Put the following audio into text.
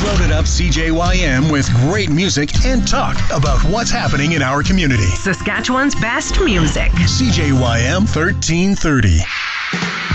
Loaded up CJYM with great music and talk about what's happening in our community. Saskatchewan's best music. CJYM 1330.